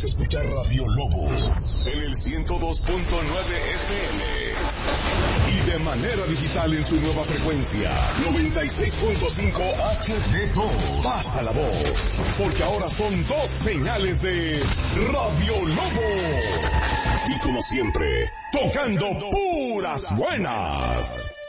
Puedes escuchar Radio Lobo en el 102.9 FM y de manera digital en su nueva frecuencia 96.5 HD2. Pasa la voz, porque ahora son 2 señales de Radio Lobo. Y como siempre, tocando puras buenas.